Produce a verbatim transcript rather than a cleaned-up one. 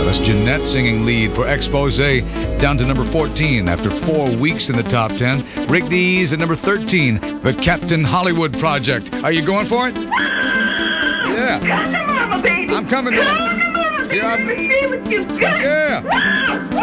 That's Jeanette singing lead for Expose, down to number fourteen after four weeks in the top ten. Rick Dees at number thirteen, The Captain Hollywood Project. Are you going for it? Yeah. Come on, Mama, baby. I'm coming. Come on, Mama, baby. Yeah, I'm- Let me see what you got. Yeah.